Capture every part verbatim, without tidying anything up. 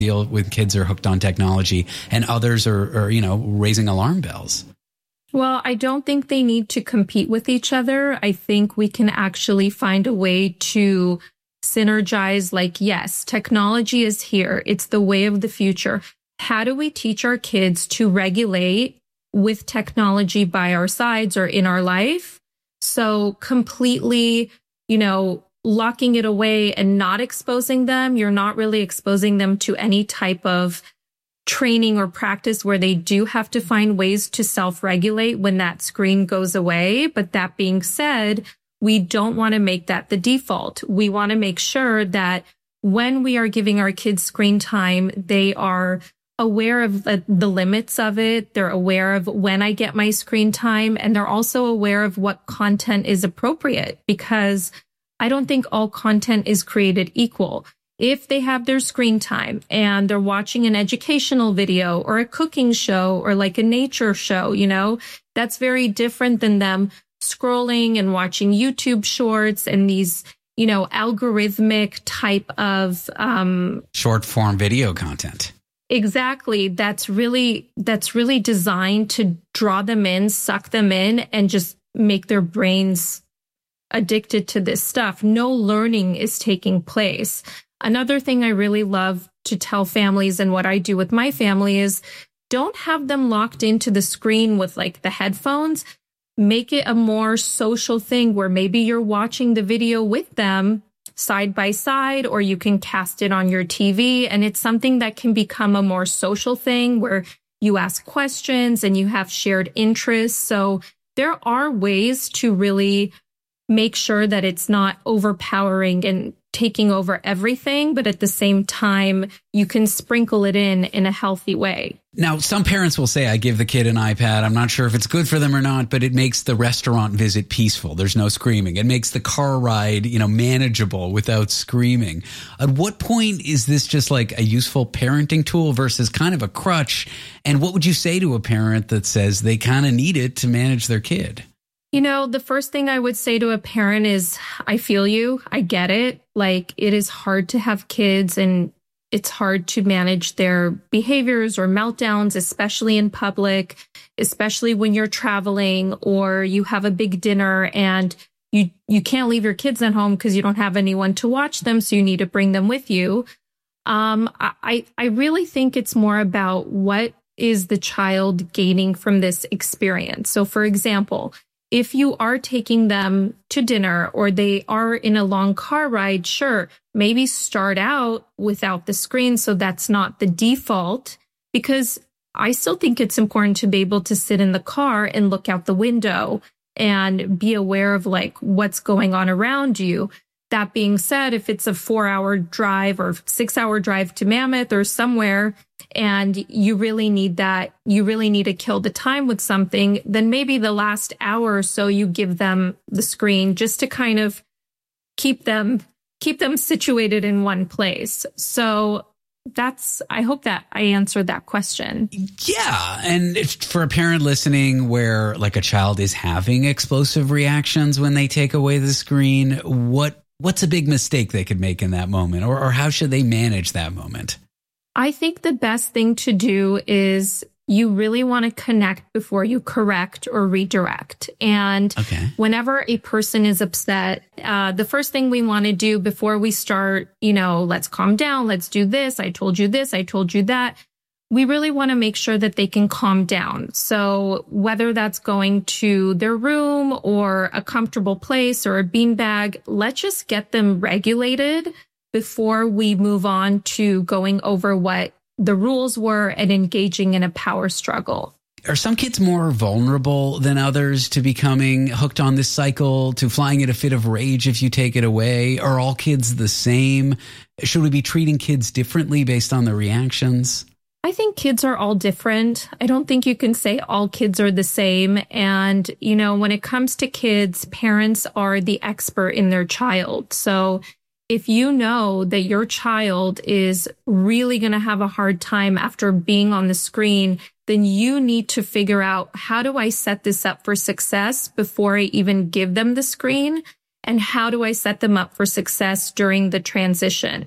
deal with kids are hooked on technology and others are, are, you know, raising alarm bells? Well, I don't think they need to compete with each other. I think we can actually find a way to synergize. Like, yes, technology is here. It's the way of the future. How do we teach our kids to regulate with technology by our sides or in our life? So completely, you know, locking it away and not exposing them, you're not really exposing them to any type of training or practice where they do have to find ways to self-regulate when that screen goes away. But that being said, we don't want to make that the default. We want to make sure that when we are giving our kids screen time, they are aware of the, the limits of it. They're aware of when I get my screen time, and they're also aware of what content is appropriate, because I don't think all content is created equal. If they have their screen time and they're watching an educational video or a cooking show or like a nature show, you know, that's very different than them scrolling and watching YouTube shorts and these, you know, algorithmic type of um, short form video content. Exactly. That's really, that's really designed to draw them in, suck them in, and just make their brains addicted to this stuff. No learning is taking place. Another thing I really love to tell families, and what I do with my family, is don't have them locked into the screen with like the headphones. Make it a more social thing where maybe you're watching the video with them side by side, or you can cast it on your T V. And it's something that can become a more social thing where you ask questions and you have shared interests. So there are ways to really make sure that it's not overpowering and taking over everything, but at the same time, you can sprinkle it in in a healthy way. Now, some parents will say, I give the kid an iPad. I'm not sure if it's good for them or not, but it makes the restaurant visit peaceful. There's no screaming. It makes the car ride, you know, manageable without screaming. At what point is this just like a useful parenting tool versus kind of a crutch? And what would you say to a parent that says they kind of need it to manage their kid? You know, the first thing I would say to a parent is, I feel you. I get it. Like, it is hard to have kids and it's hard to manage their behaviors or meltdowns, especially in public, especially when you're traveling or you have a big dinner and you, you can't leave your kids at home because you don't have anyone to watch them. So you need to bring them with you. Um, I, I really think it's more about what is the child gaining from this experience. So, for example, if you are taking them to dinner or they are in a long car ride, sure, maybe start out without the screen so that's not the default, because I still think it's important to be able to sit in the car and look out the window and be aware of like what's going on around you. That being said, if it's a four hour drive or six hour drive to Mammoth or somewhere, and you really need that, you really need to kill the time with something, then maybe the last hour or so you give them the screen just to kind of keep them, keep them situated in one place. So that's, I hope that I answered that question. Yeah. And if, for a parent listening where like a child is having explosive reactions when they take away the screen, what What's a big mistake they could make in that moment, or, or how should they manage that moment? I think the best thing to do is you really want to connect before you correct or redirect. And okay. Whenever a person is upset, uh, the first thing we want to do before we start, you know, let's calm down, let's do this, I told you this, I told you that, we really want to make sure that they can calm down. So whether that's going to their room or a comfortable place or a beanbag, let's just get them regulated before we move on to going over what the rules were and engaging in a power struggle. Are some kids more vulnerable than others to becoming hooked on this cycle, to flying at a fit of rage if you take it away? Are all kids the same? Should we be treating kids differently based on their reactions? I think kids are all different. I don't think you can say all kids are the same. And, you know, when it comes to kids, parents are the expert in their child. So if you know that your child is really going to have a hard time after being on the screen, then you need to figure out, how do I set this up for success before I even give them the screen? And how do I set them up for success during the transition?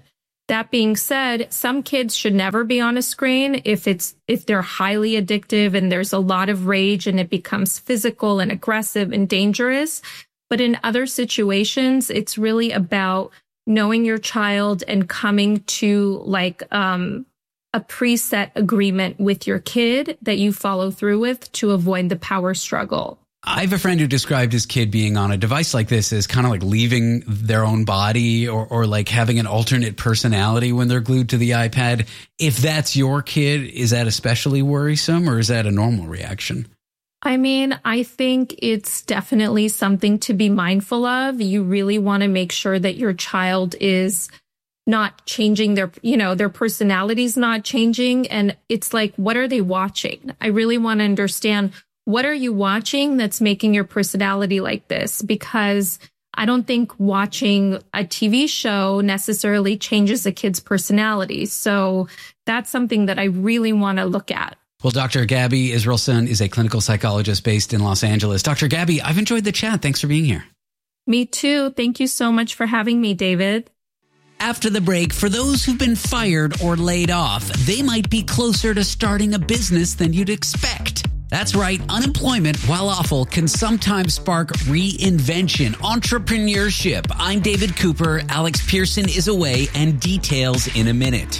That being said, some kids should never be on a screen if it's if they're highly addictive and there's a lot of rage and it becomes physical and aggressive and dangerous. But in other situations, it's really about knowing your child and coming to like um, a preset agreement with your kid that you follow through with to avoid the power struggle. I have a friend who described his kid being on a device like this as kind of like leaving their own body or, or like having an alternate personality when they're glued to the iPad. If that's your kid, is that especially worrisome or is that a normal reaction? I mean, I think it's definitely something to be mindful of. You really want to make sure that your child is not changing their, you know, their personality's not changing. And it's like, what are they watching? I really want to understand, what are you watching that's making your personality like this? Because I don't think watching a T V show necessarily changes a kid's personality. So that's something that I really want to look at. Well, Doctor Gabby Israelson is a clinical psychologist based in Los Angeles. Doctor Gabby, I've enjoyed the chat. Thanks for being here. Me too. Thank you so much for having me, David. After the break, for those who've been fired or laid off, they might be closer to starting a business than you'd expect. That's right. Unemployment, while awful, can sometimes spark reinvention, entrepreneurship. I'm David Cooper. Alex Pearson is away, and details in a minute.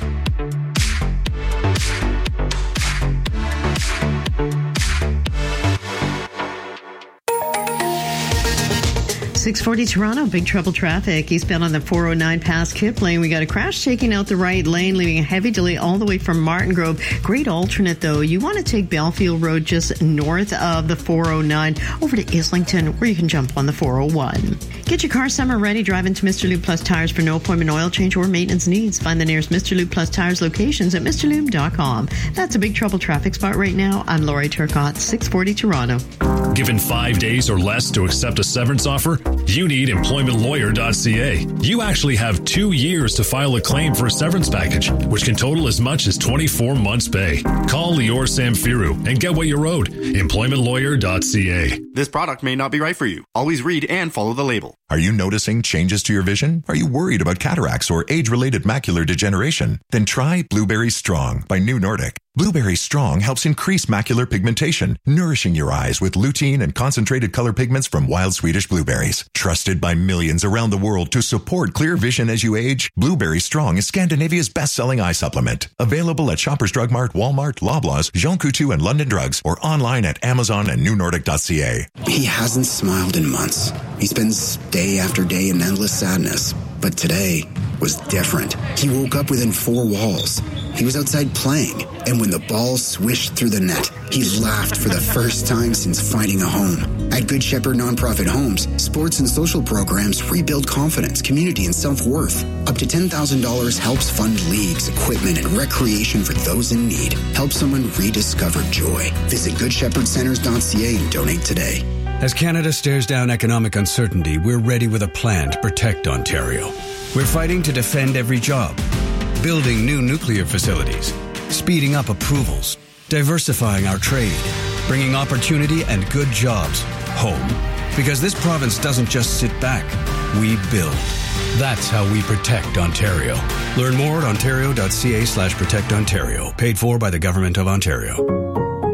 six forty Toronto, big trouble traffic. Eastbound on the four oh nine past Kipling. We got a crash taking out the right lane, leaving a heavy delay all the way from Martin Grove. Great alternate, though. You want to take Belfield Road just north of the four oh nine over to Islington, where you can jump on the four oh one. Get your car summer ready. Drive into Mister Lube Plus Tires for no appointment oil change or maintenance needs. Find the nearest Mister Lube Plus Tires locations at Mr Lube dot com. That's a big trouble traffic spot right now. I'm Lori Turcotte, six forty Toronto. Given five days or less to accept a severance offer, you need employment lawyer dot c a. You actually have two years to file a claim for a severance package, which can total as much as twenty-four months' pay. Call Lior Samfiru and get what you're owed. employment lawyer dot c a. This product may not be right for you. Always read and follow the label. Are you noticing changes to your vision? Are you worried about cataracts or age-related macular degeneration? Then try Blueberry Strong by New Nordic. Blueberry Strong helps increase macular pigmentation, nourishing your eyes with lutein and concentrated color pigments from wild Swedish blueberries. Trusted by millions around the world to support clear vision as you age, Blueberry Strong is Scandinavia's best-selling eye supplement. Available at Shoppers Drug Mart, Walmart, Loblaws, Jean Coutu, and London Drugs, or online at Amazon and new nordic dot c a. He hasn't smiled in months. He spends day after day in endless sadness. But today was different. He woke up within four walls. He was outside playing, and when the ball swished through the net, he laughed for the first time since finding a home. At Good Shepherd Nonprofit Homes, sports and social programs rebuild confidence, community, and self-worth. Up to ten thousand dollars helps fund leagues, equipment, and recreation for those in need. Help someone rediscover joy. Visit good shepherd centers dot c a and donate today. As Canada stares down economic uncertainty, we're ready with a plan to protect Ontario. We're fighting to defend every job, building new nuclear facilities, speeding up approvals, diversifying our trade, bringing opportunity and good jobs home. Because this province doesn't just sit back, we build. That's how we protect Ontario. Learn more at ontario dot c a slash protect Ontario. Paid for by the Government of Ontario.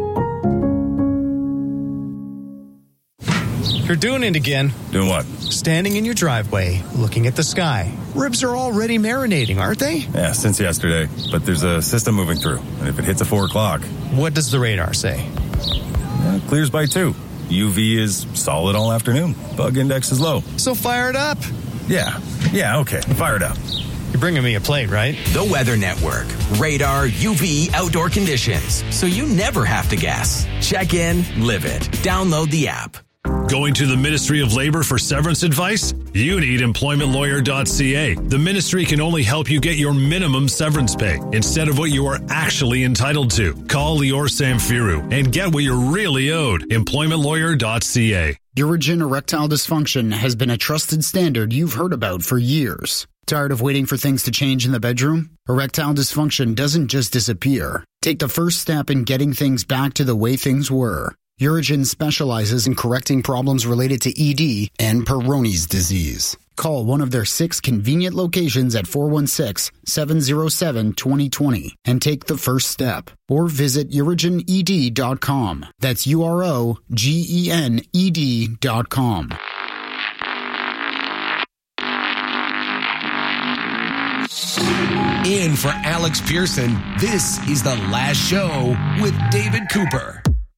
You're doing it again. Doing what? Standing in your driveway, looking at the sky. Ribs are already marinating, aren't they? Yeah, since yesterday. But there's a system moving through, and if it hits a four o'clock... What does the radar say? Yeah, it clears by two. U V is solid all afternoon. Bug index is low. So fire it up. Yeah. Yeah, okay. Fire it up. You're bringing me a plate, right? The Weather Network. Radar, U V, outdoor conditions. So you never have to guess. Check in, live it. Download the app. Going to the Ministry of Labor for severance advice? You need employment lawyer dot c a. The ministry can only help you get your minimum severance pay instead of what you are actually entitled to. Call Lior Samfiru and get what you're really owed. employment lawyer dot c a. Urgent erectile dysfunction has been a trusted standard you've heard about for years. Tired of waiting for things to change in the bedroom? Erectile dysfunction doesn't just disappear. Take the first step in getting things back to the way things were. Urigen specializes in correcting problems related to E D and Peyronie's disease. call one of their six convenient locations at four one six, seven zero seven, two zero two zero and take the first step. Or visit Urigen E D dot com. That's U R O G E N E D dot com. In for Alex Pearson, this is The Last Show with David Cooper.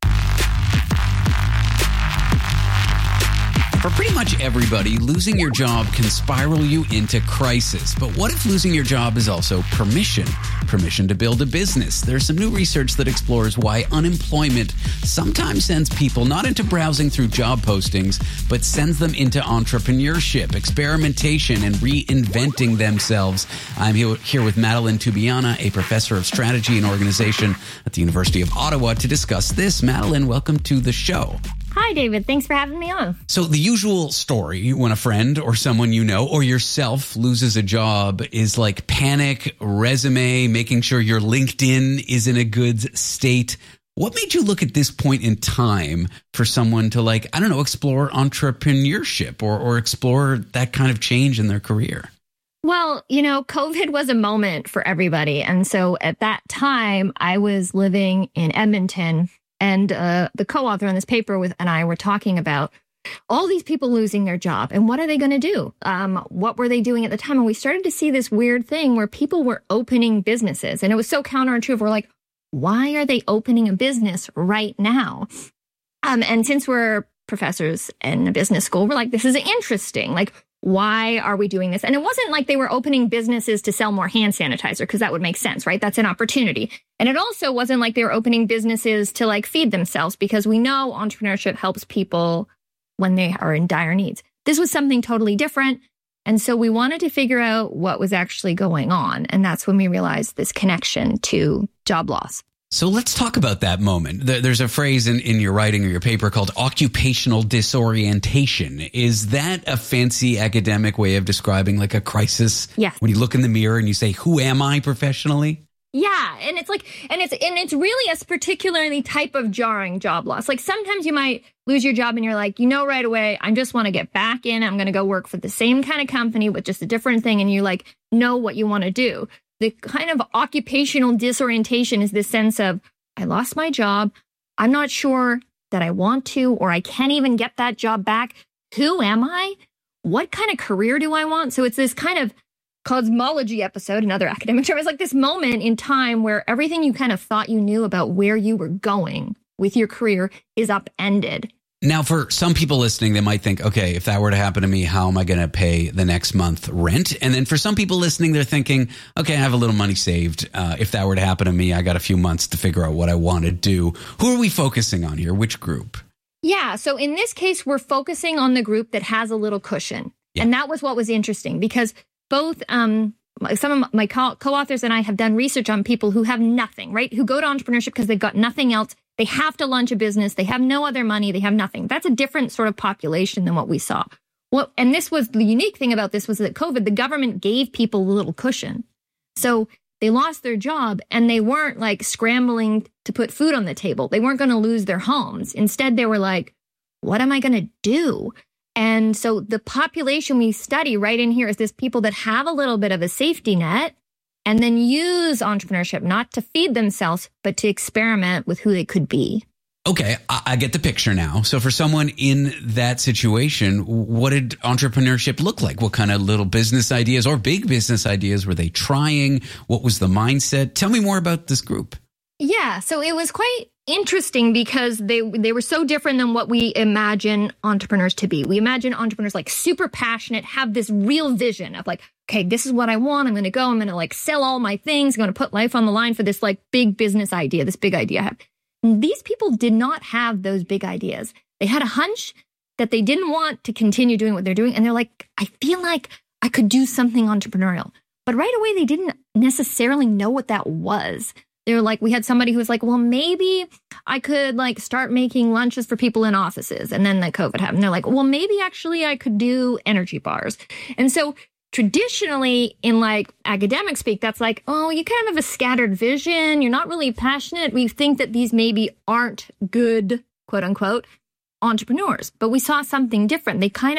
For pretty much everybody, losing your job can spiral you into crisis. But what if losing your job is also permission? Permission to build a business. There's some new research that explores why unemployment sometimes sends people not into browsing through job postings, but sends them into entrepreneurship, experimentation, and reinventing themselves. I'm here with Madeline Tubiana, a professor of strategy and organization at the University of Ottawa, to discuss this. Madeline, welcome to the show. Hi, David. Thanks for having me on. So the usual story when a friend or someone you know or yourself loses a job is like panic, resume, making sure your LinkedIn is in a good state. What made you look at this point in time for someone to, like, I don't know, explore entrepreneurship or, or explore that kind of change in their career? Well, you know, COVID was a moment for everybody. And so at that time, I was living in Edmonton. And uh, the co-author on this paper with and I were talking about all these people losing their job and what are they going to do? Um, what were they doing at the time? And we started to see this weird thing where people were opening businesses. And it was so counterintuitive. We're like, why are they opening a business right now? Um, and since we're professors in a business school, we're like, this is interesting. Like, why are we doing this? And it wasn't like they were opening businesses to sell more hand sanitizer, because that would make sense, right? That's an opportunity. And it also wasn't like they were opening businesses to like feed themselves, because we know entrepreneurship helps people when they are in dire needs. This was something totally different. And so we wanted to figure out what was actually going on. And that's when we realized this connection to job loss. So let's talk about that moment. There's a phrase in, in your writing or your paper called occupational disorientation. Is that a fancy academic way of describing like a crisis? Yes. When you look in the mirror and you say, who am I professionally? Yeah. And it's like, and it's, and it's really a particularly type of jarring job loss. Like sometimes you might lose your job and you're like, you know, right away, I just want to get back in. I'm going to go work for the same kind of company with just a different thing. And you like know what you want to do. The kind of occupational disorientation is this sense of, I lost my job. I'm not sure that I want to, or I can't even get that job back. Who am I? What kind of career do I want? So it's this kind of cosmology episode, another academic term. It's like this moment in time where everything you kind of thought you knew about where you were going with your career is upended. Now, for some people listening, they might think, okay, if that were to happen to me, how am I going to pay the next month rent? And then for some people listening, they're thinking, okay, I have a little money saved. Uh, if that were to happen to me, I got a few months to figure out what I want to do. Who are we focusing on here? Which group? Yeah. So in this case, we're focusing on the group that has a little cushion. Yeah. And that was what was interesting, because both um, some of my co- co-authors and I have done research on people who have nothing, right? Who go to entrepreneurship because they've got nothing else. They have to launch a business. They have no other money. They have nothing. That's a different sort of population than what we saw. Well, and this was the unique thing about this was that COVID, the government gave people a little cushion. So they lost their job and they weren't like scrambling to put food on the table. They weren't going to lose their homes. Instead, they were like, what am I going to do? And so the population we study right in here is this people that have a little bit of a safety net and then use entrepreneurship not to feed themselves, but to experiment with who they could be. Okay, I, I get the picture now. So for someone in that situation, what did entrepreneurship look like? What kind of little business ideas or big business ideas were they trying? What was the mindset? Tell me more about this group. Yeah, so it was quite interesting because they they were so different than what we imagine entrepreneurs to be. We imagine entrepreneurs like super passionate, have this real vision of like, okay, this is what I want. I'm going to go. I'm going to like sell all my things. I'm going to put life on the line for this like big business idea, this big idea I have. These people did not have those big ideas. They had a hunch that they didn't want to continue doing what they're doing. And they're like, I feel like I could do something entrepreneurial. But right away, they didn't necessarily know what that was. They were like, we had somebody who was like, well, maybe I could like start making lunches for people in offices. And then the COVID happened. They're like, well, maybe actually I could do energy bars. And so traditionally in like academic speak, that's like, oh, you kind of have a scattered vision. You're not really passionate. We think that these maybe aren't good, quote unquote, entrepreneurs. But we saw something different. They kind of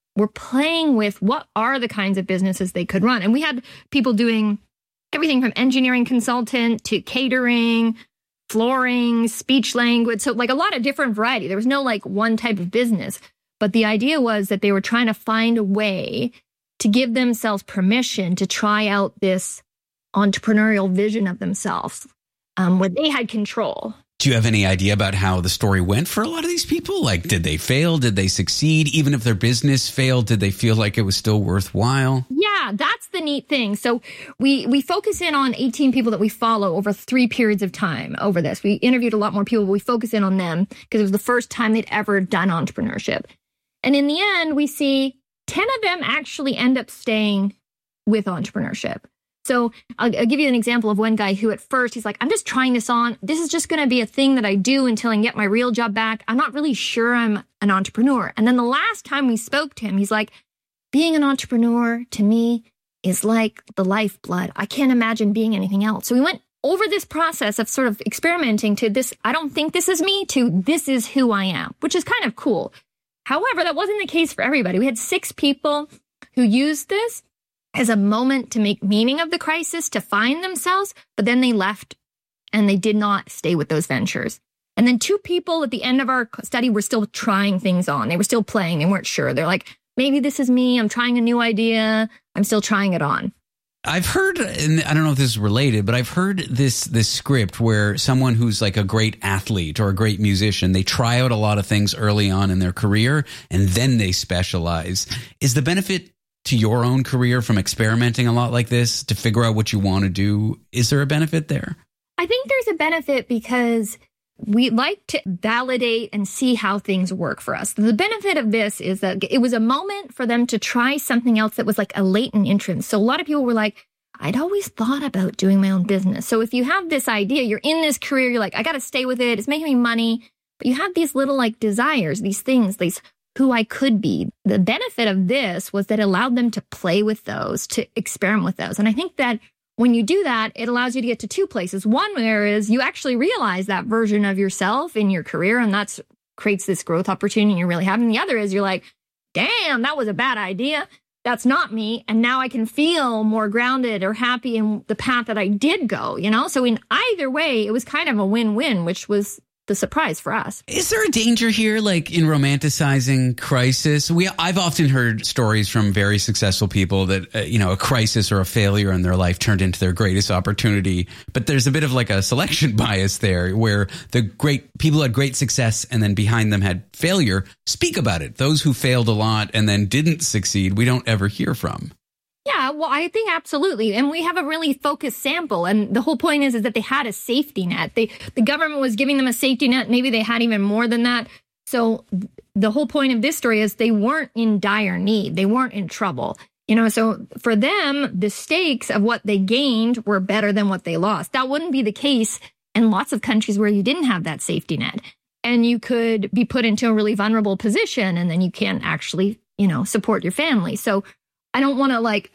were playing with what are the kinds of businesses they could run. And we had people doing everything from engineering consultant to catering, flooring, speech language. So like a lot of different variety. There was no like one type of business. But the idea was that they were trying to find a way to give themselves permission to try out this entrepreneurial vision of themselves um, where they had control. Do you have any idea about how the story went for a lot of these people? Like, did they fail? Did they succeed? Even if their business failed, did they feel like it was still worthwhile? Yeah, that's the neat thing. So we we focus in on eighteen people that we follow over three periods of time over this. We interviewed a lot more people, but we focus in on them because it was the first time they'd ever done entrepreneurship. And in the end, we see ten of them actually end up staying with entrepreneurship. So I'll, I'll give you an example of one guy who at first he's like, I'm just trying this on. This is just going to be a thing that I do until I can get my real job back. I'm not really sure I'm an entrepreneur. And then the last time we spoke to him, he's like, being an entrepreneur to me is like the lifeblood. I can't imagine being anything else. So we went over this process of sort of experimenting to this, I don't think this is me, to this is who I am, which is kind of cool. However, that wasn't the case for everybody. We had six people who used this as a moment to make meaning of the crisis, to find themselves, but then they left and they did not stay with those ventures. And then two people at the end of our study were still trying things on. They were still playing. They weren't sure. They're like, maybe this is me. I'm trying a new idea. I'm still trying it on. I've heard, and I don't know if this is related, but I've heard this this script where someone who's like a great athlete or a great musician, they try out a lot of things early on in their career and then they specialize. Is the benefit to your own career from experimenting a lot like this to figure out what you want to do? Is there a benefit there? I think there's a benefit because we like to validate and see how things work for us. The benefit of this is that it was a moment for them to try something else that was like a latent interest. So a lot of people were like, I'd always thought about doing my own business. So if you have this idea, you're in this career, you're like, I got to stay with it. It's making me money. But you have these little like desires, these things, these who I could be. The benefit of this was that it allowed them to play with those, to experiment with those. And I think that when you do that, it allows you to get to two places. One, where is you actually realize that version of yourself in your career, and that's creates this growth opportunity you're really having. The other is you're like, damn, that was a bad idea. That's not me. And now I can feel more grounded or happy in the path that I did go, you know? So in either way, it was kind of a win-win, which was the surprise for us. Is there a danger here, like in romanticizing crisis? We, I've often heard stories from very successful people that, uh, you know, a crisis or a failure in their life turned into their greatest opportunity. But there's a bit of like a selection bias there where the great people who had great success and then behind them had failure speak about it. Those who failed a lot and then didn't succeed, we don't ever hear from. Yeah, well, I think absolutely. And we have a really focused sample. And the whole point is, is that they had a safety net. They, the government was giving them a safety net. Maybe they had even more than that. So the whole point of this story is they weren't in dire need. They weren't in trouble. You know, so for them, the stakes of what they gained were better than what they lost. That wouldn't be the case in lots of countries where you didn't have that safety net. And you could be put into a really vulnerable position and then you can't actually, you know, support your family. So I don't want to like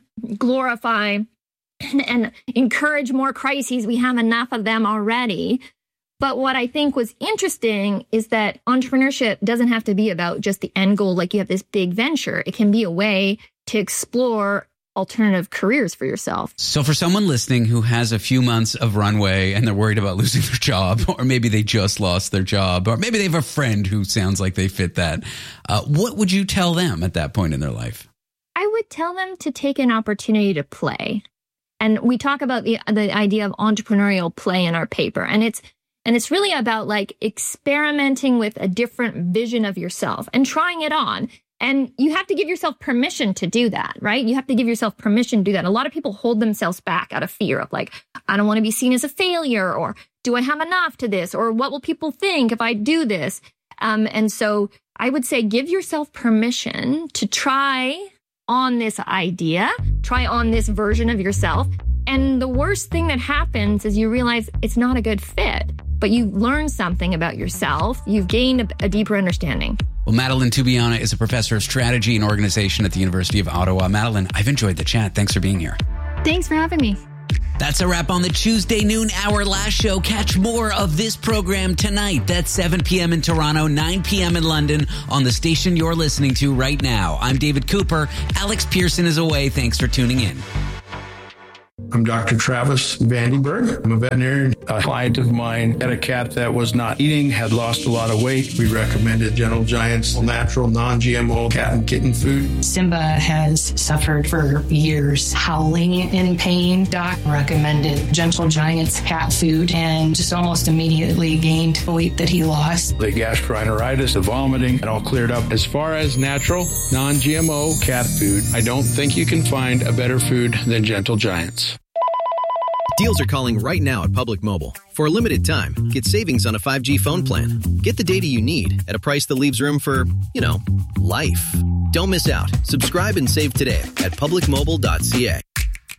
glorify and, and encourage more crises. We have enough of them already. But what I think was interesting is that entrepreneurship doesn't have to be about just the end goal, like you have this big venture. It can be a way to explore alternative careers for yourself. So for someone listening who has a few months of runway and they're worried about losing their job, or maybe they just lost their job, or maybe they have a friend who sounds like they fit that, uh, what would you tell them at that point in their life? I would tell them to take an opportunity to play. And we talk about the the idea of entrepreneurial play in our paper. And it's and it's really about like experimenting with a different vision of yourself and trying it on. And you have to give yourself permission to do that, right? You have to give yourself permission to do that. A lot of people hold themselves back out of fear of like, I don't want to be seen as a failure, or do I have enough to this? Or what will people think if I do this? Um, and so I would say give yourself permission to try on this idea, try on this version of yourself. And the worst thing that happens is you realize it's not a good fit, but you learn something about yourself. You've gained a, a deeper understanding. Well, Madeline Tubiana is a professor of strategy and organization at the University of Ottawa. Madeline, I've enjoyed the chat. Thanks for being here. Thanks for having me. That's a wrap on the Tuesday noon hour last show. Catch more of this program tonight. That's seven p.m. in Toronto, nine p.m. in London on the station you're listening to right now. I'm David Cooper. Alex Pearson is away. Thanks for tuning in. I'm Doctor Travis Vandenberg. I'm a veterinarian. A client of mine had a cat that was not eating, had lost a lot of weight. We recommended Gentle Giant's natural, non-G M O cat and kitten food. Simba has suffered for years, howling in pain. Doc recommended Gentle Giant's cat food and just almost immediately gained the weight that he lost. The gastroenteritis, the vomiting, it all cleared up. As far as natural, non-G M O cat food, I don't think you can find a better food than Gentle Giant's. Deals are calling right now at Public Mobile. For a limited time, get savings on a five G phone plan. Get the data you need at a price that leaves room for, you know, life. Don't miss out. Subscribe and save today at public mobile dot c a.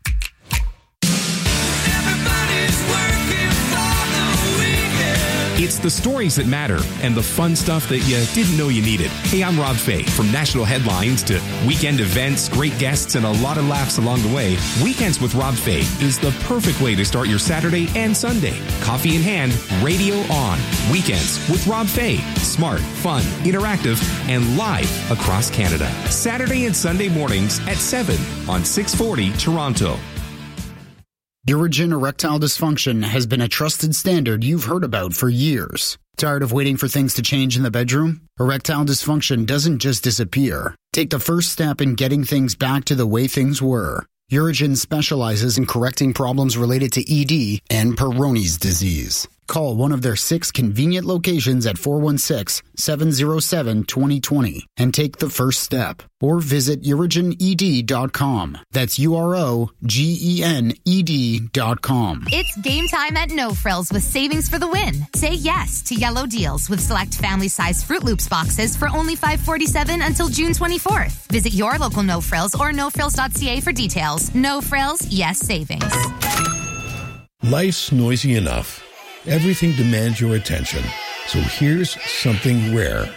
It's the stories that matter and the fun stuff that you didn't know you needed. Hey, I'm Rob Fay. From national headlines to weekend events, great guests, and a lot of laughs along the way, Weekends with Rob Fay is the perfect way to start your Saturday and Sunday. Coffee in hand, radio on. Weekends with Rob Fay. Smart, fun, interactive, and live across Canada. Saturday and Sunday mornings at seven on six forty Toronto. Urigen erectile dysfunction has been a trusted standard you've heard about for years. Tired of waiting for things to change in the bedroom? Erectile dysfunction doesn't just disappear. Take the first step in getting things back to the way things were. Urigen specializes in correcting problems related to E D and Peyronie's disease. Call one of their six convenient locations at four one six, seven zero seven, two zero two zero and take the first step. Or visit urigen e d dot com. That's U R O G E N E D dot com. It's game time at No Frills with savings for the win. Say yes to yellow deals with select family-size Fruit Loops boxes for only five dollars and forty-seven cents until June twenty-fourth. Visit your local No Frills or no frills dot c a for details. No Frills, yes savings. Life's noisy enough. Everything demands your attention. So here's something rare.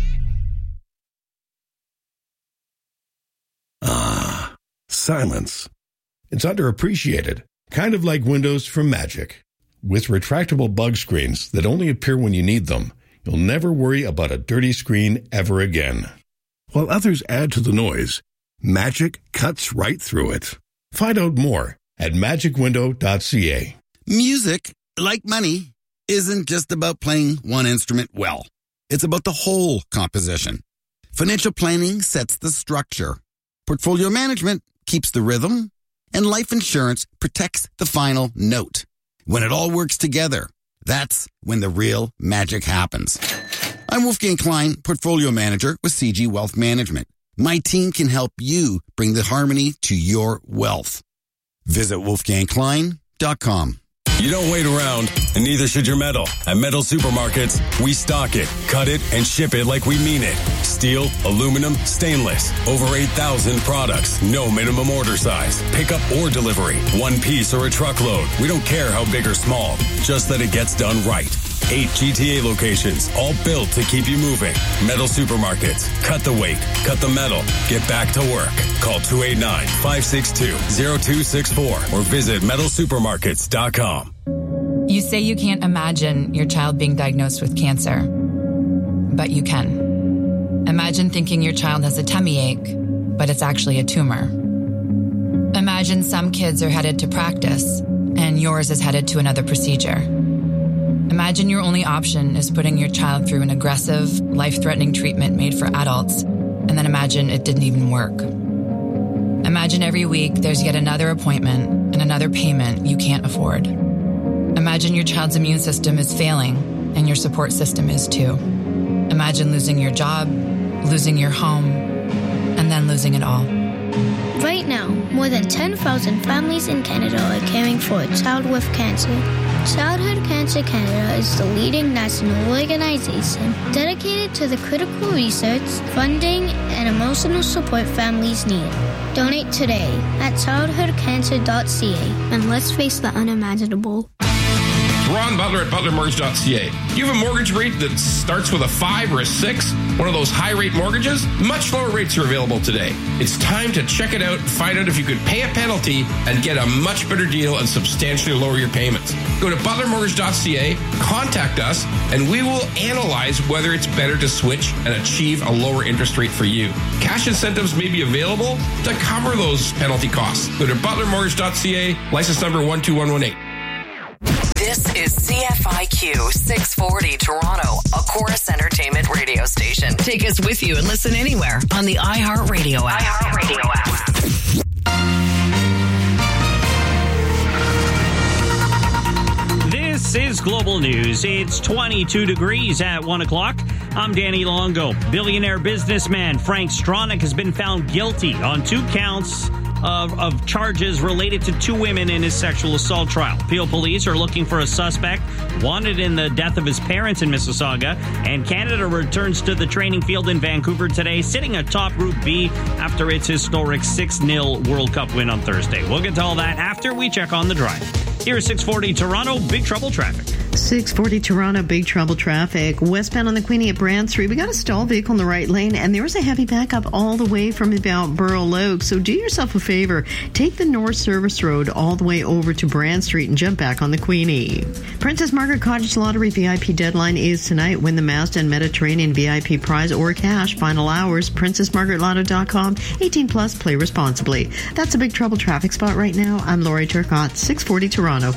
Ah, silence. It's underappreciated, kind of like Windows from Magic. With retractable bug screens that only appear when you need them, you'll never worry about a dirty screen ever again. While others add to the noise, Magic cuts right through it. Find out more at magic window dot c a. Music, like money, isn't just about playing one instrument well. It's about the whole composition. Financial planning sets the structure. Portfolio management keeps the rhythm. And life insurance protects the final note. When it all works together, that's when the real magic happens. I'm Wolfgang Klein, Portfolio Manager with C G Wealth Management. My team can help you bring the harmony to your wealth. Visit wolfgang klein dot com. You don't wait around, and neither should your metal. At Metal Supermarkets, we stock it, cut it, and ship it like we mean it. Steel, aluminum, stainless. Over eight thousand products. No minimum order size. Pickup or delivery. One piece or a truckload. We don't care how big or small. Just that it gets done right. Eight G T A locations, all built to keep you moving. Metal Supermarkets. Cut the weight. Cut the metal. Get back to work. Call two eight nine, five six two, zero two six four or visit metal supermarkets dot com. You say you can't imagine your child being diagnosed with cancer, but you can. Imagine thinking your child has a tummy ache, but it's actually a tumor. Imagine some kids are headed to practice, and yours is headed to another procedure. Imagine your only option is putting your child through an aggressive, life-threatening treatment made for adults, and then imagine it didn't even work. Imagine every week there's yet another appointment and another payment you can't afford. Imagine your child's immune system is failing, and your support system is too. Imagine losing your job, losing your home, and then losing it all. Right now, more than ten thousand families in Canada are caring for a child with cancer. Childhood Cancer Canada is the leading national organization dedicated to the critical research, funding, and emotional support families need. Donate today at childhood cancer dot c a and let's face the unimaginable. Ron Butler at butler mortgage dot c a. You have a mortgage rate that starts with a five or a six, one of those high-rate mortgages? Much lower rates are available today. It's time to check it out and find out if you could pay a penalty and get a much better deal and substantially lower your payments. Go to butler mortgage dot c a, contact us, and we will analyze whether it's better to switch and achieve a lower interest rate for you. Cash incentives may be available to cover those penalty costs. Go to butler mortgage dot c a, license number one two one one eight. This is C F I Q six forty Toronto, a Chorus Entertainment radio station. Take us with you and listen anywhere on the iHeartRadio app. iHeartRadio app. This is Global News. It's twenty-two degrees at one o'clock. I'm Danny Longo. Billionaire businessman Frank Stronach has been found guilty on two counts Of, of charges related to two women in his sexual assault trial. Peel police are looking for a suspect wanted in the death of his parents in Mississauga, and Canada returns to the training field in Vancouver today, sitting atop Group B after its historic six nil World Cup win on Thursday. We'll get to all that after we check on the drive. Here's six forty Toronto, Big Trouble traffic. six forty Toronto, Big Trouble traffic. Westbound on the Queenie at Brand Street, we got a stalled vehicle in the right lane, and there was a heavy backup all the way from about Burl Oak. So do yourself a favor. Take the North Service Road all the way over to Brand Street and jump back on the Queenie. Princess Margaret Cottage Lottery V I P deadline is tonight. Win the Mazda and Mediterranean V I P prize or cash. Final hours, princess margaret lotto dot com. eighteen plus, play responsibly. That's a Big Trouble traffic spot right now. I'm Lori Turcotte, six forty Toronto.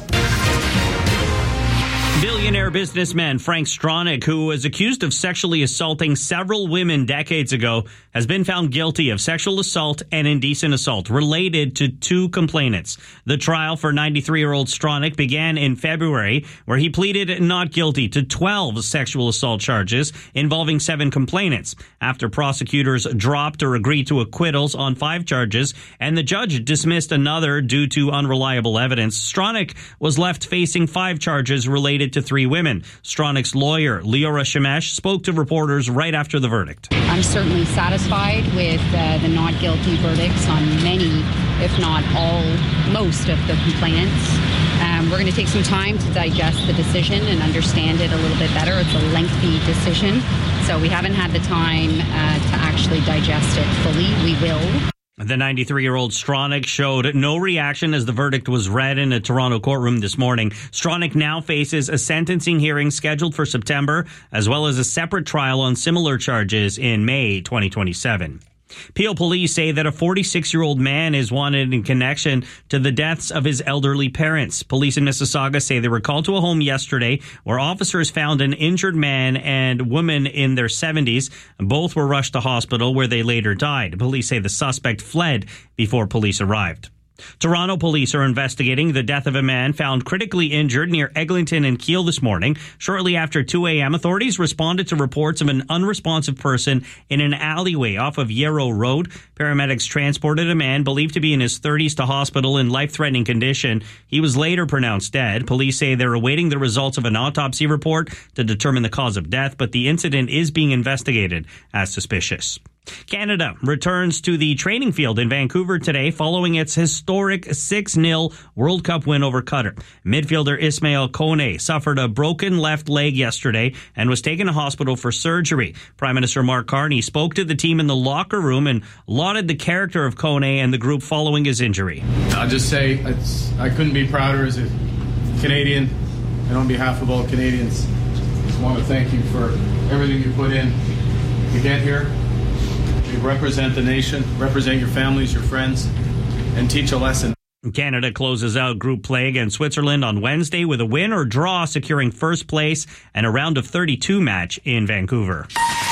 Billionaire businessman Frank Stronach, who was accused of sexually assaulting several women decades ago, has been found guilty of sexual assault and indecent assault related to two complainants. The trial for ninety-three-year-old Stronach began in February, where he pleaded not guilty to twelve sexual assault charges involving seven complainants, after prosecutors dropped or agreed to acquittals on five charges, and the judge dismissed another due to unreliable evidence. Stronach was left facing five charges related to three women. Stronach's lawyer, Leora Shemesh, spoke to reporters right after the verdict. I'm certainly satisfied with uh, the not guilty verdicts on many, if not all, most of the complainants. Um, we're going to take some time to digest the decision and understand it a little bit better. It's a lengthy decision, so we haven't had the time uh, to actually digest it fully. We will. The ninety-three-year-old Stronach showed no reaction as the verdict was read in a Toronto courtroom this morning. Stronach now faces a sentencing hearing scheduled for September, as well as a separate trial on similar charges in May twenty twenty-seven. Peel police say that a forty-six-year-old man is wanted in connection to the deaths of his elderly parents. Police in Mississauga say they were called to a home yesterday where officers found an injured man and woman in their seventies. Both were rushed to hospital where they later died. Police say the suspect fled before police arrived. Toronto police are investigating the death of a man found critically injured near Eglinton and Keele this morning. Shortly after two a.m., authorities responded to reports of an unresponsive person in an alleyway off of Yarrow Road. Paramedics transported a man believed to be in his thirties to hospital in life-threatening condition. He was later pronounced dead. Police say they're awaiting the results of an autopsy report to determine the cause of death, but the incident is being investigated as suspicious. Canada returns to the training field in Vancouver today following its historic six nil World Cup win over Qatar. Midfielder Ismail Kone suffered a broken left leg yesterday and was taken to hospital for surgery. Prime Minister Mark Carney spoke to the team in the locker room and lauded the character of Kone and the group following his injury. I'll just say it's, I couldn't be prouder as a Canadian, and on behalf of all Canadians, I just want to thank you for everything you put in to get here. You represent the nation, represent your families, your friends, and teach a lesson. Canada closes out group play against Switzerland on Wednesday with a win or draw securing first place and a round of thirty-two match in Vancouver.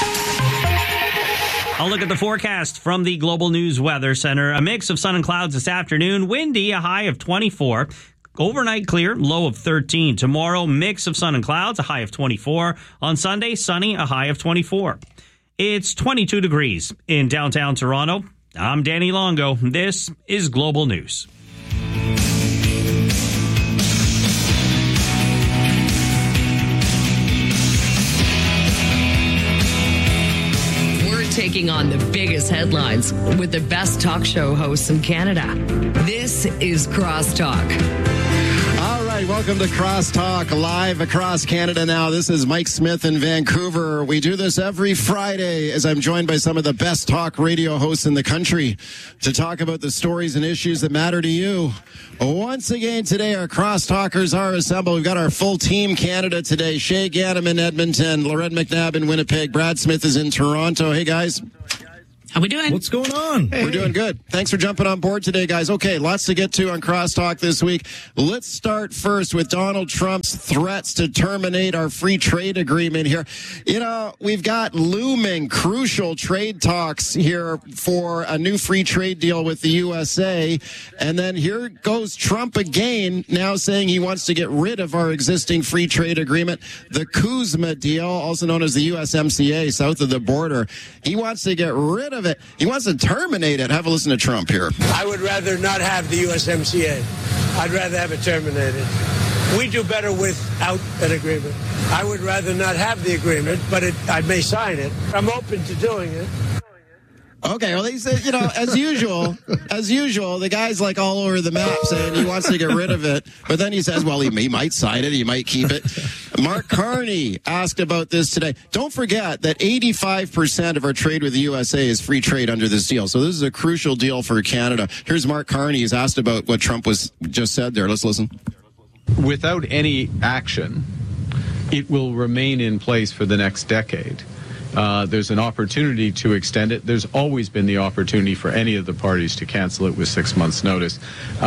I'll look at the forecast from the Global News Weather Center. A mix of sun and clouds this afternoon. Windy, a high of twenty-four. Overnight clear, low of thirteen. Tomorrow, mix of sun and clouds, a high of twenty-four. On Sunday, sunny, a high of twenty-four. It's twenty-two degrees in downtown Toronto. I'm Danny Longo. This is Global News. We're taking on the biggest headlines with the best talk show hosts in Canada. This is Crosstalk. right, welcome to Crosstalk, live across Canada now. This is Mike Smith in Vancouver. We do this every Friday as I'm joined by some of the best talk radio hosts in the country to talk about the stories and issues that matter to you. Once again today, our Crosstalkers are assembled. We've got our full team Canada today. Shay Ganem in Edmonton, Loren McNabb in Winnipeg, Brad Smith is in Toronto. Hey, guys. How we doing? What's going on? Hey. We're doing good. Thanks for jumping on board today, guys. Okay, lots to get to on Crosstalk this week. Let's start first with Donald Trump's threats to terminate our free trade agreement here. You know, we've got looming crucial trade talks here for a new free trade deal with the U S A. And then here goes Trump again, now saying he wants to get rid of our existing free trade agreement, the Kuzma deal, also known as the U S M C A, south of the border. He wants to get rid of it. He wants to terminate it. Have a listen to Trump here. I would rather not have the U S M C A. I'd rather have it terminated. We do better without an agreement. I would rather not have the agreement, but it, I may sign it. I'm open to doing it. Okay, well, he said, you know, as usual, as usual, the guy's like all over the map saying he wants to get rid of it. But then he says, well, he, he might sign it. He might keep it. Mark Carney asked about this today. Don't forget that eighty-five percent of our trade with the U S A is free trade under this deal. So this is a crucial deal for Canada. Here's Mark Carney. He's asked about what Trump was just said there. Let's listen. Without any action, it will remain in place for the next decade. Uh, there's an opportunity to extend it. There's always been the opportunity for any of the parties to cancel it with six months' notice.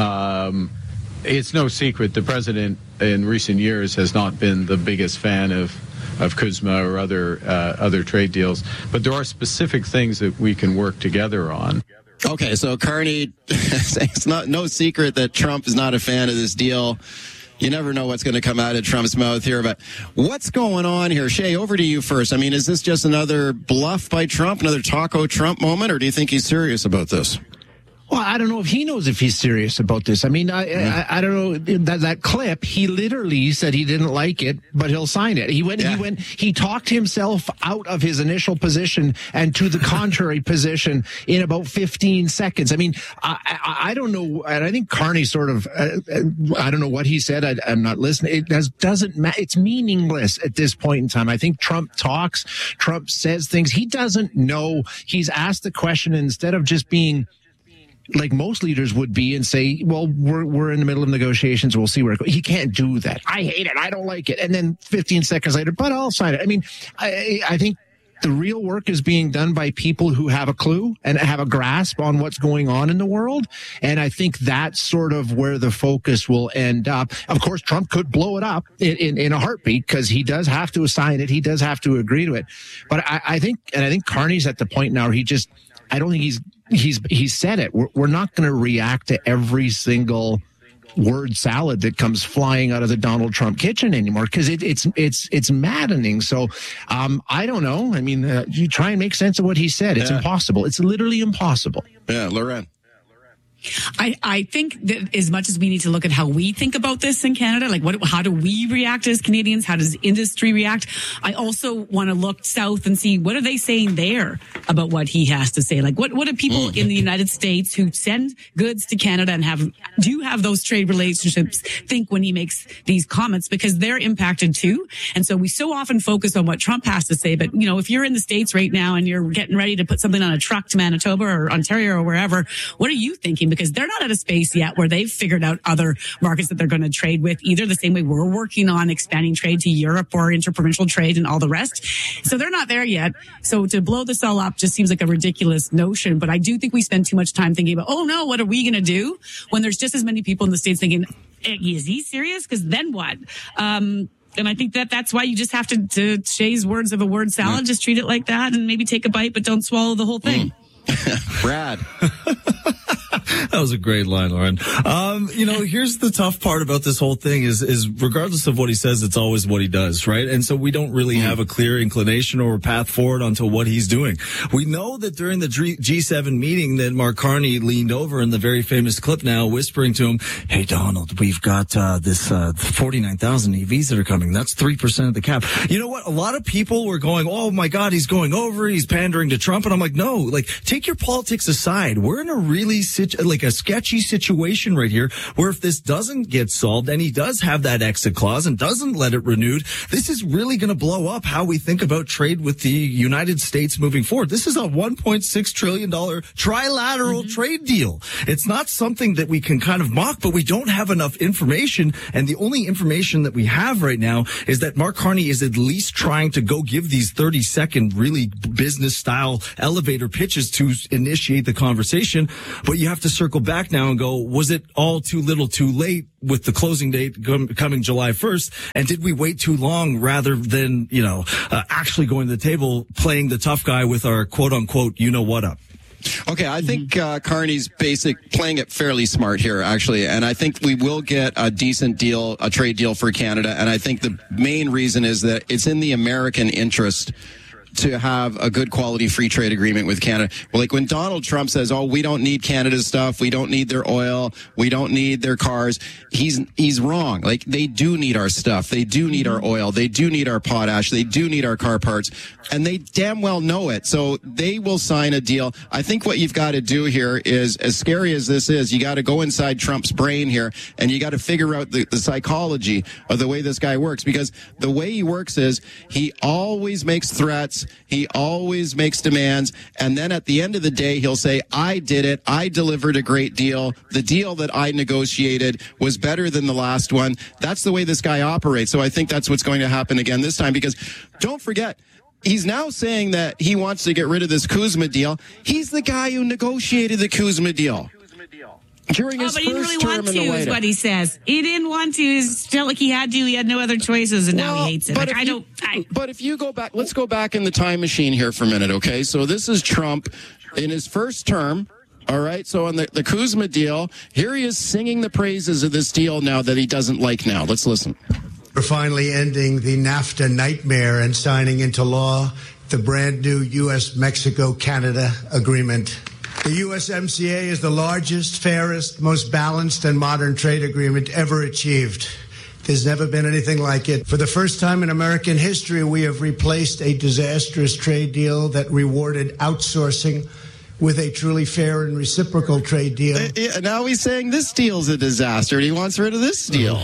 Um, it's no secret the president in recent years has not been the biggest fan of of Kuzma or other uh, other trade deals, but there are specific things that we can work together on. Okay, so Carney, it's not no secret that Trump is not a fan of this deal. You never know what's going to come out of Trump's mouth here, but what's going on here? Shay, over to you first. I mean, is this just another bluff by Trump, another taco Trump moment, or do you think he's serious about this? Well, I don't know if he knows if he's serious about this. I mean, I I, I don't know that that clip. He literally said he didn't like it, but he'll sign it. He went. Yeah. He went. He talked himself out of his initial position and to the contrary position in about fifteen seconds. I mean, I I, I don't know, and I think Carney sort of. Uh, I don't know what he said. I, I'm not listening. It does, doesn't matter. It's meaningless at this point in time. I think Trump talks. Trump says things. He doesn't know. He's asked the question, and instead of just being like most leaders would be and say, well, we're we're in the middle of negotiations. We'll see where it goes. He can't do that. I hate it. I don't like it. And then fifteen seconds later, but I'll sign it. I mean, I, I think the real work is being done by people who have a clue and have a grasp on what's going on in the world. And I think that's sort of where the focus will end up. Of course, Trump could blow it up in, in, in a heartbeat because he does have to sign it. He does have to agree to it. But I, I think, and I think Carney's at the point now where he just, I don't think he's, He's he's said it. We're, we're not going to react to every single word salad that comes flying out of the Donald Trump kitchen anymore because it, it's it's it's maddening. So um, I don't know. I mean, uh, you try and make sense of what he said. It's yeah. impossible. It's literally impossible. Yeah, Loren. I, I think that as much as we need to look at how we think about this in Canada, like what, how do we react as Canadians? How does industry react? I also want to look south and see what are they saying there about what he has to say? Like what, what do people mm. in the United States who send goods to Canada and have, do have those trade relationships think when he makes these comments? Because they're impacted too. And so we so often focus on what Trump has to say. But, you know, if you're in the States right now and you're getting ready to put something on a truck to Manitoba or Ontario or wherever, what are you thinking? Because they're not at a space yet where they've figured out other markets that they're going to trade with either, the same way we're working on expanding trade to Europe or interprovincial trade and all the rest. So they're not there yet. So to blow this all up just seems like a ridiculous notion. But I do think we spend too much time thinking about, oh no, what are we going to do? When there's just as many people in the States thinking, is he serious? Because then what? Um, And I think that that's why you just have to, to Shay's words of a word salad, mm. just treat it like that and maybe take a bite, but don't swallow the whole thing. Mm. Brad. That was a great line, Lauren. Um, you know, here's the tough part about this whole thing is, is regardless of what he says, it's always what he does, right? And so we don't really have a clear inclination or a path forward onto what he's doing. We know that during the G seven meeting that Mark Carney leaned over in the very famous clip now, whispering to him, hey, Donald, we've got, uh, this, uh, forty-nine thousand E Vs that are coming. That's three percent of the cap. You know what? A lot of people were going, oh my God, he's going over. He's pandering to Trump. And I'm like, no, like, take your politics aside. We're in a really situ- like a sketchy situation right here where if this doesn't get solved and he does have that exit clause and doesn't let it renewed, this is really going to blow up how we think about trade with the United States moving forward. This is a one point six trillion dollars trilateral mm-hmm. trade deal. It's not something that we can kind of mock, but we don't have enough information. And the only information that we have right now is that Mark Carney is at least trying to go give these thirty second really business style elevator pitches to initiate the conversation. But you have to circle back now and go, was it all too little too late with the closing date coming July first? And did we wait too long rather than, you know, uh, actually going to the table, playing the tough guy with our quote unquote, you know what up? Okay, I think uh, Carney's basic playing it fairly smart here, actually, and I think we will get a decent deal, a trade deal for Canada, and I think the main reason is that it's in the American interest to have a good quality free trade agreement with Canada. Well, like when Donald Trump says, oh, we don't need Canada's stuff, we don't need their oil, we don't need their cars, he's he's wrong. Like, they do need our stuff, they do need our oil, they do need our potash, they do need our car parts, and they damn well know it. So they will sign a deal. I think what you've got to do here is, as scary as this is, you got to go inside Trump's brain here, and you got to figure out the, the psychology of the way this guy works, because the way he works is he always makes threats, he always makes demands, and then at the end of the day, he'll say, I did it, I delivered a great deal, the deal that I negotiated was better than the last one. That's the way this guy operates. So I think that's what's going to happen again this time, because don't forget, he's now saying that he wants to get rid of this Kuzma deal. He's the guy who negotiated the Kuzma deal during oh, his but he didn't first really term want in the to, White is House. what he says. He didn't want to. It's felt like he had to. He had no other choices, and Well, now he hates it. but Like, if I you- don't. I, But if you go back, let's go back in the time machine here for a minute, okay? So this is Trump in his first term. All right, so on the, the Kuzma deal, here he is singing the praises of this deal now that he doesn't like now. Let's listen. We're finally ending the NAFTA nightmare and signing into law the brand new U S Mexico Canada agreement. The U S M C A is the largest, fairest, most balanced, and modern trade agreement ever achieved. There's never been anything like it. For the first time in American history, we have replaced a disastrous trade deal that rewarded outsourcing with a truly fair and reciprocal trade deal. Uh, yeah, now he's saying this deal's a disaster, and he wants rid of this deal.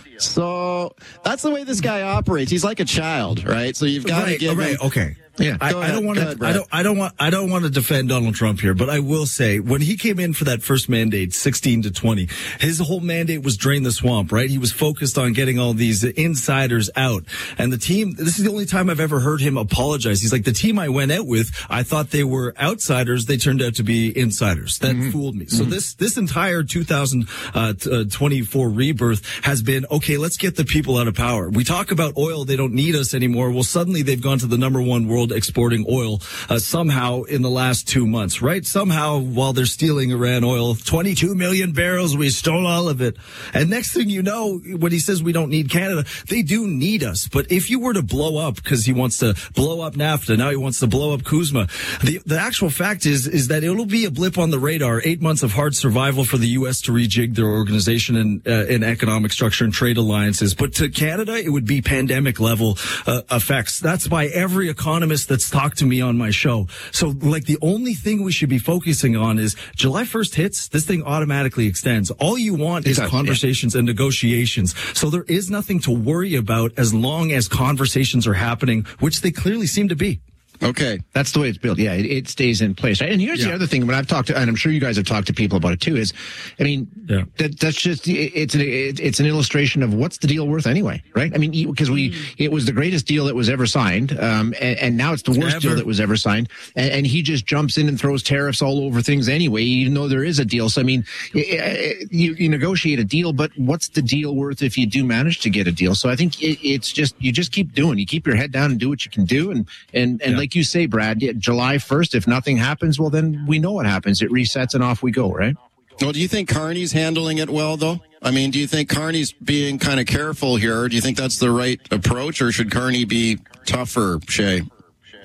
So that's the way this guy operates. He's like a child, right? So you've got to right, give right, him... okay. Yeah, I, I don't want to. I don't. I don't want. I don't want to defend Donald Trump here, but I will say when he came in for that first mandate, sixteen to twenty, his whole mandate was drain the swamp. Right? He was focused on getting all these insiders out, and the team. This is the only time I've ever heard him apologize. He's like, the team I went out with, I thought they were outsiders. They turned out to be insiders. That mm-hmm. fooled me. So mm-hmm. this this entire two thousand twenty-four rebirth has been okay. Let's get the people out of power. We talk about oil; they don't need us anymore. Well, suddenly they've gone to the number one world exporting oil uh, somehow in the last two months, right? Somehow while they're stealing Iran oil, twenty-two million barrels, we stole all of it. And next thing you know, when he says we don't need Canada, they do need us. But if you were to blow up, because he wants to blow up NAFTA, now he wants to blow up Kuzma, the, the actual fact is, is that it'll be a blip on the radar, eight months of hard survival for the U S to rejig their organization and, uh, and economic structure and trade alliances. But to Canada, it would be pandemic level uh, effects. That's by every economist that's talked to me on my show. So, like, the only thing we should be focusing on is July first hits, this thing automatically extends. All you want is exactly, conversations yeah. and negotiations. So there is nothing to worry about as long as conversations are happening, which they clearly seem to be. Okay. That's the way it's built. Yeah, it, it stays in place. Right? And here's yeah. the other thing, when I've talked to, and I'm sure you guys have talked to people about it too, is, I mean, yeah. that, that's just, it, it's an, it, it's an illustration of what's the deal worth anyway, right? I mean, because we, it was the greatest deal that was ever signed, um, and, and now it's the worst ever. deal that was ever signed, and, and he just jumps in and throws tariffs all over things anyway, even though there is a deal. So, I mean, it, it, you, you negotiate a deal, but what's the deal worth if you do manage to get a deal? So I think it, it's just, you just keep doing, you keep your head down and do what you can do, and, and, and yeah. like you say, Brad, July first, if nothing happens, well, then we know what happens. It resets and off we go, right? Well, do you think Carney's handling it well, though? I mean, do you think Carney's being kind of careful here? Do you think that's the right approach, or should Carney be tougher, Shay?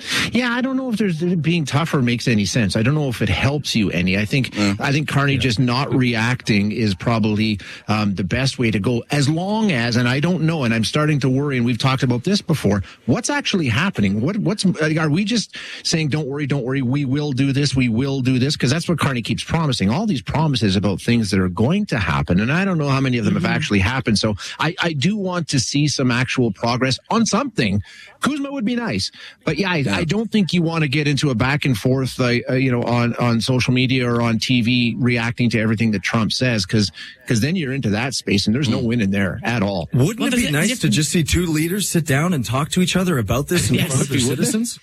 Yeah, I don't know if there's being tougher makes any sense. I don't know if it helps you any. I think mm. I think Carney yeah. just not reacting is probably um, the best way to go. As long as, and I don't know, and I'm starting to worry, and we've talked about this before. What's actually happening? What what's are we just saying? Don't worry, don't worry. We will do this. We will do this, because that's what Carney keeps promising. All these promises about things that are going to happen, and I don't know how many of them mm-hmm. have actually happened. So I, I do want to see some actual progress on something. Kuzma would be nice, but yeah, I, yeah. I don't think you want to get into a back and forth, uh, uh, you know, on, on social media or on T V reacting to everything that Trump says, because because then you're into that space and there's no win in there at all. Wouldn't well, it be it, nice to just see two leaders sit down and talk to each other about this in yes. front of their citizens?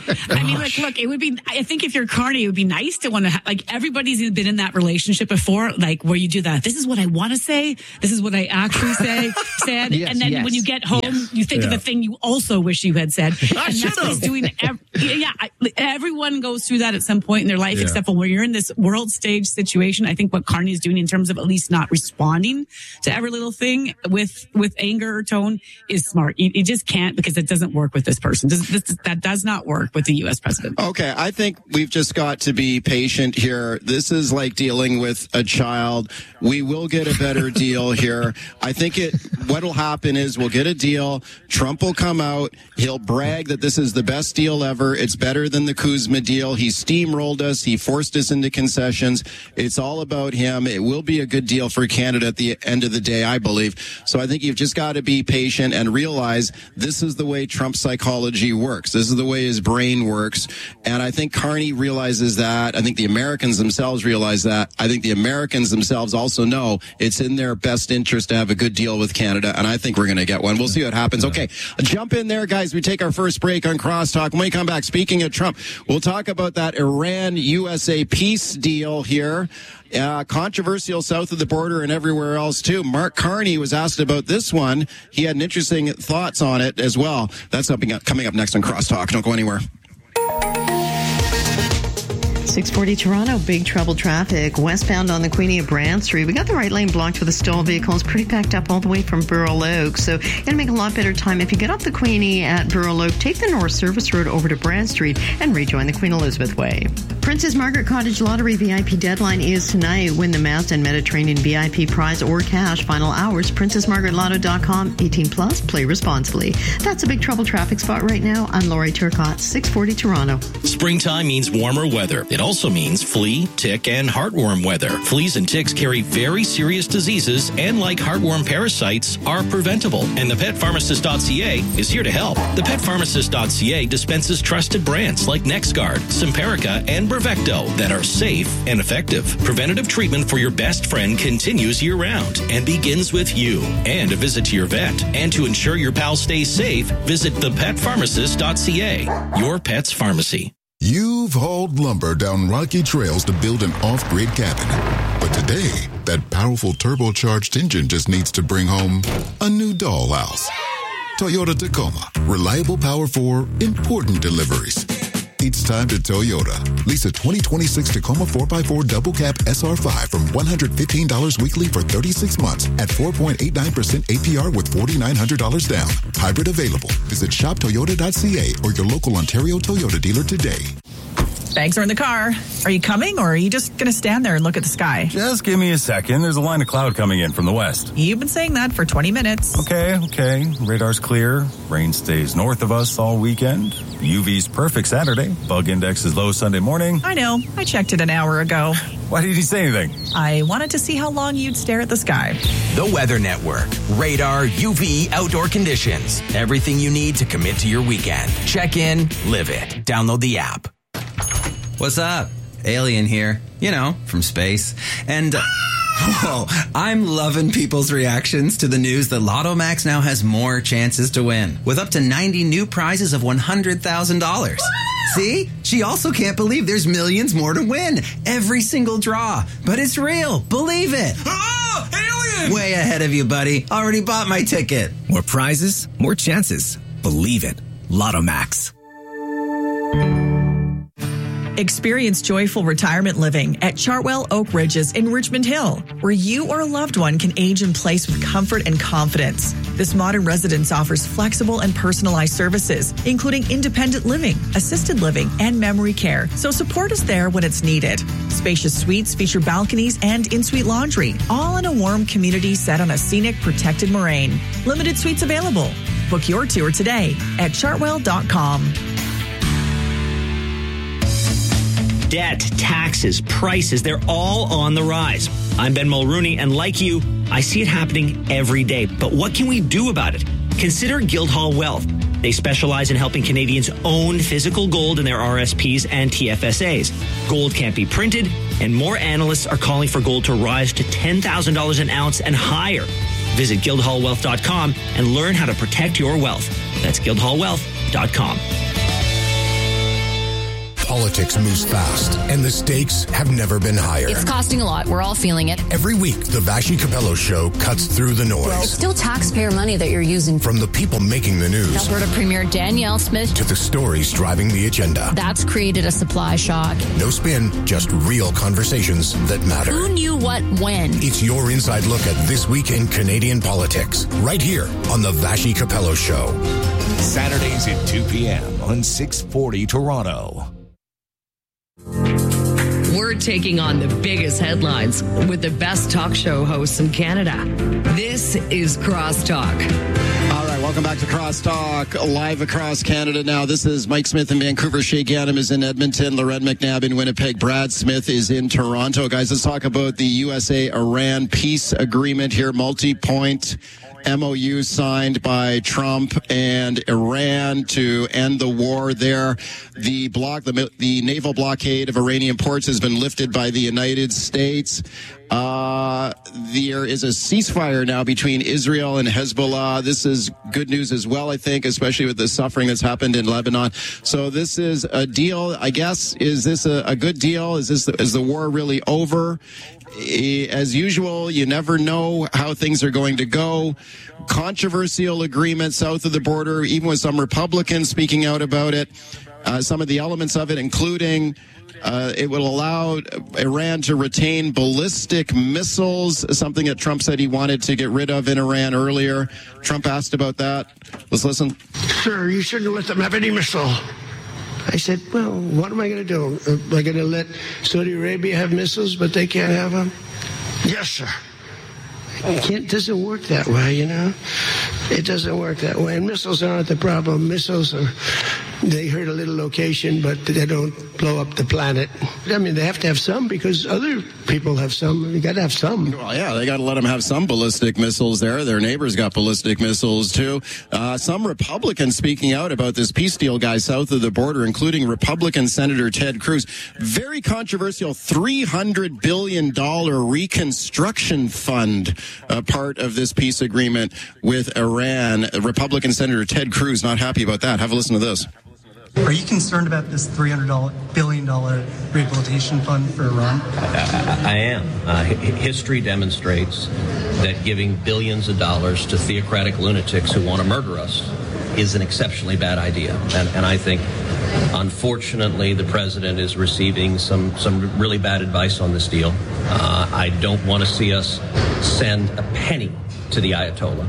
I mean, like, look, it would be, I think if you're Carney, it would be nice to want to, ha- like, everybody's been in that relationship before, like, where you do that. This is what I want to say. This is what I actually say, said. Yes, and then yes. when you get home, yes. you think yeah. of the thing you also wish you had said. I and should that's what he's doing. Every, yeah, I, everyone goes through that at some point in their life, yeah. except for when you're in this world stage situation. I think what Carney is doing in terms of at least not responding to every little thing with with anger or tone is smart. You, you just can't, because it doesn't work with this person. This, this, that does not work with the U S president. Okay, I think we've just got to be patient here. This is like dealing with a child. We will get a better deal here. I think it. What'll happen is we'll get a deal. Trump will come out. He'll brag that this is the best deal ever. It's better than the Kuzma deal. He steamrolled us. He forced us into concessions. It's all about him. It will be a good deal for Canada at the end of the day, I believe. So I think you've just got to be patient and realize this is the way Trump's psychology works. This is the way his brain works. And I think Carney realizes that. I think the Americans themselves realize that. I think the Americans themselves also know it's in their best interest to have a good deal with Canada. And I think we're going to get one. We'll see what happens. Okay, jump in there, guys. We take our first break on Crosstalk. When we come back, speaking of Trump, we'll talk about that Iran-U S A peace deal here. Uh, controversial south of the border and everywhere else, too. Mark Carney was asked about this one. He had an interesting thoughts on it as well. That's up, coming up next on Crosstalk. Don't go anywhere. six forty Toronto, big trouble traffic. Westbound on the Queenie of Brand Street. We got the right lane blocked with a stalled vehicle. It's pretty packed up all the way from Burrell Oak. So it'll make a lot better time. If you get off the Queenie at Burrell Oak, take the North Service Road over to Brand Street and rejoin the Queen Elizabeth Way. Princess Margaret Cottage Lottery V I P deadline is tonight. Win the Mazda and Mediterranean V I P prize or cash. Final hours, princess margaret lotto dot com. eighteen plus. Play responsibly. That's a big trouble traffic spot right now. I'm Lori Turcott, six forty Toronto. Springtime means warmer weather. It also means flea, tick, and heartworm weather. Fleas and ticks carry very serious diseases and, like heartworm parasites, are preventable. And the pet pharmacist dot c a is here to help. the pet pharmacist dot c a dispenses trusted brands like NexGard, Simparica, and Brevecto that are safe and effective. Preventative treatment for your best friend continues year-round and begins with you and a visit to your vet. And to ensure your pal stays safe, visit the pet pharmacist dot c a, your pet's pharmacy. You've hauled lumber down rocky trails to build an off-grid cabin. But today, that powerful turbocharged engine just needs to bring home a new dollhouse. Toyota Tacoma. Reliable power for important deliveries. It's time to Toyota. Lease a twenty twenty-six Tacoma four by four Double Cab S R five from one hundred fifteen dollars weekly for thirty-six months at four point eight nine percent A P R with four thousand nine hundred dollars down. Hybrid available. Visit shop toyota dot c a or your local Ontario Toyota dealer today. Bags are in the car. Are you coming, or are you just going to stand there and look at the sky? Just give me a second. There's a line of cloud coming in from the west. You've been saying that for twenty minutes. Okay, okay. Radar's clear. Rain stays north of us all weekend. U V's perfect Saturday. Bug index is low Sunday morning. I know. I checked it an hour ago. Why did you say anything? I wanted to see how long you'd stare at the sky. The Weather Network. Radar, U V, outdoor conditions. Everything you need to commit to your weekend. Check in, live it. Download the app. What's up? Alien here. You know, from space. And, uh, whoa, I'm loving people's reactions to the news that Lotto Max now has more chances to win, with up to ninety new prizes of one hundred thousand dollars. See? She also can't believe there's millions more to win. Every single draw. But it's real. Believe it. Oh, alien! Way ahead of you, buddy. Already bought my ticket. More prizes, more chances. Believe it. Lotto Max. Experience joyful retirement living at Chartwell Oak Ridges in Richmond Hill, where you or a loved one can age in place with comfort and confidence. This modern residence offers flexible and personalized services, including independent living, assisted living, and memory care, so support is there when it's needed. Spacious suites feature balconies and in-suite laundry, all in a warm community set on a scenic, protected moraine. Limited suites available. Book your tour today at chartwell dot com. Debt, taxes, prices, they're all on the rise. I'm Ben Mulrooney, and like you, I see it happening every day. But what can we do about it? Consider Guildhall Wealth. They specialize in helping Canadians own physical gold in their R S Ps and T F S As. Gold can't be printed, and more analysts are calling for gold to rise to ten thousand dollars an ounce and higher. Visit guildhall wealth dot com and learn how to protect your wealth. That's guildhall wealth dot com. Politics moves fast, and the stakes have never been higher. It's costing a lot. We're all feeling it. Every week, the Vashi Capello Show cuts through the noise. It's still taxpayer money that you're using. From the people making the news, Alberta Premier Danielle Smith, to the stories driving the agenda. That's created a supply shock. No spin, just real conversations that matter. Who knew what when? It's your inside look at this week in Canadian politics, right here on the Vashi Capello Show. Saturdays at two p.m. on six forty Toronto. We're taking on the biggest headlines with the best talk show hosts in Canada. This is Crosstalk. All right, welcome back to Crosstalk, live across Canada now. This is Mike Smith in Vancouver. Shay Ganem is in Edmonton. Loren McNabb in Winnipeg. Brad Smith is in Toronto. Guys, let's talk about the U S A Iran peace agreement here. Multi-point M O U signed by Trump and Iran to end the war there. The block, the, the naval blockade of Iranian ports has been lifted by the United States. Uh, there is a ceasefire now between Israel and Hezbollah. This is good news as well, I think, especially with the suffering that's happened in Lebanon. So this is a deal, I guess. Is this a, a good deal? Is this, is the war really over? As usual, you never know how things are going to go. Controversial agreement south of the border, even with some Republicans speaking out about it. Uh, some of the elements of it, including uh, it will allow Iran to retain ballistic missiles, something that Trump said he wanted to get rid of in Iran earlier. Trump asked about that. Let's listen. Sir, you shouldn't let them have any missile. I said, well, what am I going to do? Am I going to let Saudi Arabia have missiles, but they can't have them? Yes, sir. It can't, doesn't work that way, you know? It doesn't work that way. And missiles aren't the problem. Missiles are, they hurt a little location, but they don't blow up the planet. I mean, they have to have some because other people have some. You got to have some. Well, yeah, they got to let them have some ballistic missiles there. Their neighbors got ballistic missiles, too. Uh, some Republicans speaking out about this peace deal, guys, south of the border, including Republican Senator Ted Cruz. Very controversial three hundred billion dollars reconstruction fund, uh, part of this peace agreement with Iran. Republican Senator Ted Cruz not happy about that. Have a listen to this. Are you concerned about this three hundred billion dollars rehabilitation fund for Iran? I, I am. Uh, history demonstrates that giving billions of dollars to theocratic lunatics who want to murder us is an exceptionally bad idea. And, and I think, unfortunately, the president is receiving some, some really bad advice on this deal. Uh, I don't want to see us send a penny to the Ayatollah.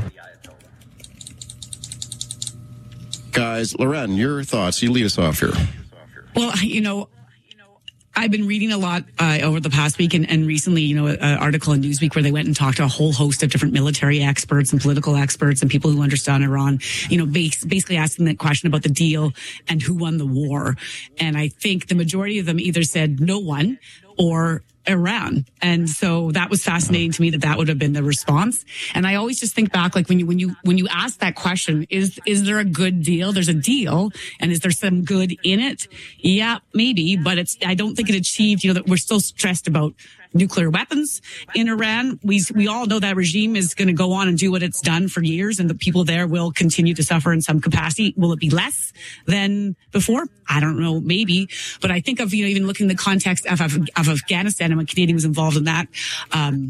Guys, Loren, your thoughts. You lead us off here. Well, you know, I've been reading a lot uh, over the past week and, and recently, you know, an article in Newsweek where they went and talked to a whole host of different military experts and political experts and people who understand Iran, you know, bas- basically asking that question about the deal and who won the war. And I think the majority of them either said no one or Iran. And so that was fascinating to me that that would have been the response. And I always just think back, like when you, when you, when you ask that question, is, is there a good deal? There's a deal. And is there some good in it? Yeah, maybe, but it's, I don't think it achieved, you know, that we're still stressed about nuclear weapons in Iran. We, we all know that regime is going to go on and do what it's done for years, and the people there will continue to suffer in some capacity. Will it be less than before? I don't know, maybe. But I think of, you know, even looking in the context of, of, of Afghanistan, and when Canadian was involved in that, um,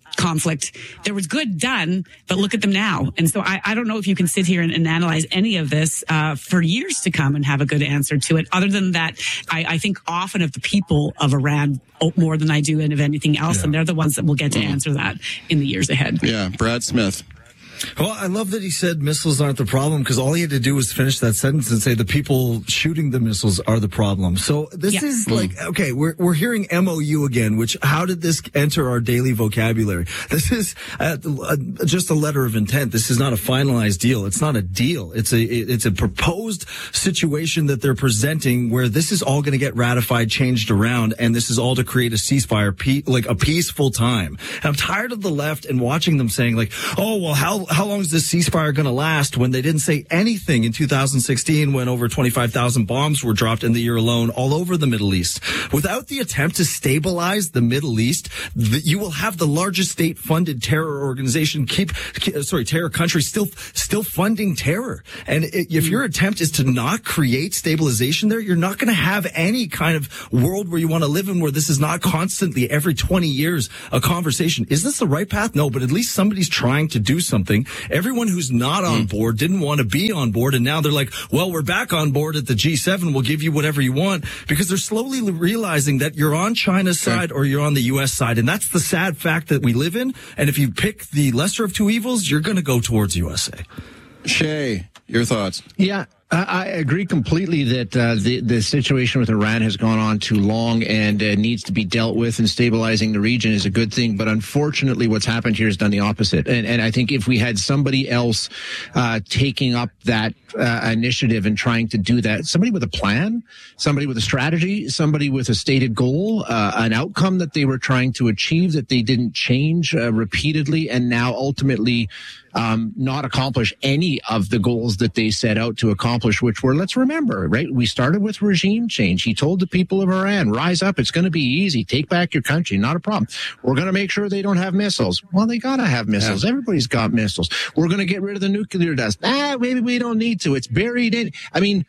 conflict, there was good done, but look at them now. And so I, I don't know if you can sit here and, and analyze any of this uh, for years to come and have a good answer to it. Other than that, I, I think often of the people of Iran more than I do and of anything else, yeah. and they're the ones that will get to mm. answer that in the years ahead. Yeah, Brad Smith. Well, I love that he said missiles aren't the problem, because all he had to do was finish that sentence and say the people shooting the missiles are the problem. So this yeah. is like, okay, we're we're hearing M O U again, which how did this enter our daily vocabulary? This is uh, uh, just a letter of intent. This is not a finalized deal. It's not a deal. It's a it's a proposed situation that they're presenting where this is all going to get ratified, changed around, and this is all to create a ceasefire, pe- like a peaceful time. And I'm tired of the left and watching them saying like, oh, well, how How long is this ceasefire going to last, when they didn't say anything in two thousand sixteen when over twenty-five thousand bombs were dropped in the year alone all over the Middle East? Without the attempt to stabilize the Middle East, the, you will have the largest state-funded terror organization keep, sorry, terror country still, still funding terror. And it, if your attempt is to not create stabilization there, you're not going to have any kind of world where you want to live in, where this is not constantly every twenty years a conversation. Is this the right path? No, but at least somebody's trying to do something. Everyone who's not on board didn't want to be on board, and now they're like, well, we're back on board at the G seven. We'll give you whatever you want, because they're slowly realizing that you're on China's side or you're on the U S side, and that's the sad fact that we live in. And if you pick the lesser of two evils, you're going to go towards U S A. Shay, your thoughts? Yeah. I agree completely that uh, the the situation with Iran has gone on too long and uh, needs to be dealt with, and stabilizing the region is a good thing. But unfortunately, what's happened here has done the opposite. And, and I think if we had somebody else uh, taking up that uh, initiative and trying to do that, somebody with a plan, somebody with a strategy, somebody with a stated goal, uh, an outcome that they were trying to achieve that they didn't change uh, repeatedly, and now ultimately um, not accomplish any of the goals that they set out to accomplish, which were, let's remember, right? We started with regime change. He told the people of Iran, rise up. It's going to be easy. Take back your country. Not a problem. We're going to make sure they don't have missiles. Well, they got to have missiles. Yeah. Everybody's got missiles. We're going to get rid of the nuclear dust. Ah, maybe we don't need to. It's buried in. I mean,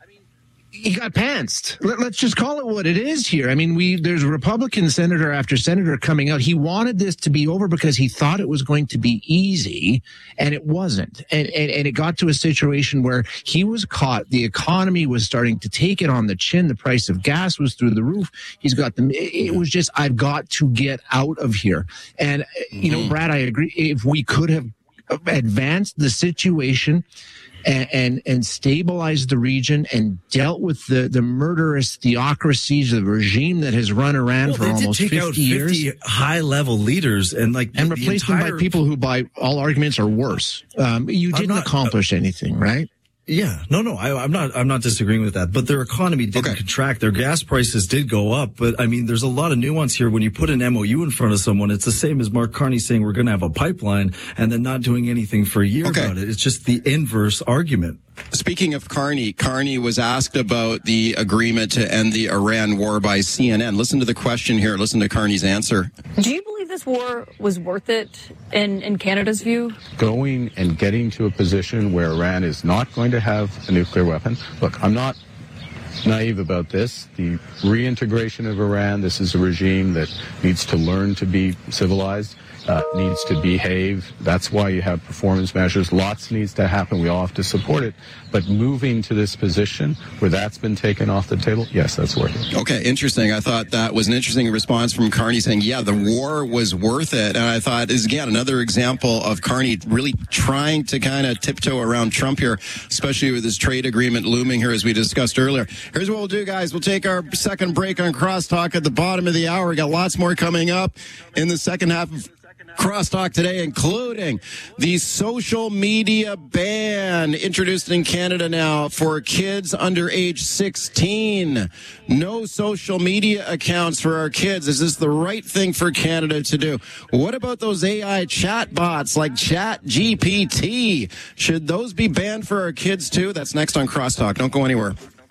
he got pantsed. Let, let's just call it what it is here. I mean, we there's Republican senator after senator coming out. He wanted this to be over because he thought it was going to be easy, and it wasn't. And, and, and it got to a situation where he was caught. The economy was starting to take it on the chin. The price of gas was through the roof. He's got them. It, it was just, I've got to get out of here. And, you know, Brad, I agree. If we could have advanced the situation And, and and stabilized the region and dealt with the, the murderous theocracies, the regime that has run Iran well, for almost take fifty out fifty years, high level leaders, and like and the, replace the entire... them by people who, by all arguments, are worse. Um, you didn't not, accomplish uh, anything, right? Yeah, no, no, I, I'm not, I'm not disagreeing with that, but their economy didn't okay. contract. Their gas prices did go up, but I mean, there's a lot of nuance here. When you put an M O U in front of someone, it's the same as Mark Carney saying we're going to have a pipeline and then not doing anything for a year okay. about it. It's just the inverse argument. Speaking of Carney, Carney was asked about the agreement to end the Iran war by C N N. Listen to the question here. Listen to Carney's answer. Do you believe this war was worth it in, in Canada's view? Going and getting to a position where Iran is not going to have a nuclear weapon. Look, I'm not naive about this. The reintegration of Iran, this is a regime that needs to learn to be civilized. Uh, needs to behave. That's why you have performance measures. Lots needs to happen. We all have to support it. But moving to this position where that's been taken off the table, yes, that's worth it. Okay, interesting. I thought that was an interesting response from Carney saying, yeah, the war was worth it. And I thought, is again, another example of Carney really trying to kind of tiptoe around Trump here, especially with his trade agreement looming here, as we discussed earlier. Here's what we'll do, guys. We'll take our second break on Crosstalk at the bottom of the hour. We got lots more coming up in the second half of Crosstalk today, including the social media ban introduced in Canada now for kids under age sixteen. No social media accounts for our kids. Is this the right thing for Canada to do? What about those A I chat bots like Chat G P T? Should those be banned for our kids too? That's next on Crosstalk. Don't go anywhere.